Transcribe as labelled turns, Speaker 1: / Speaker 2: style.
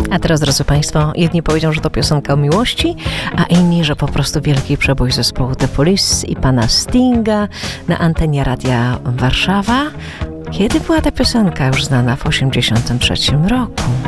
Speaker 1: A teraz, drodzy Państwo, jedni powiedzą, że to piosenka o miłości, a inni, że po prostu wielki przebój zespołu The Police i pana Stinga na antenie Radia Warszawa. Kiedy była ta piosenka już znana? W 1983 roku.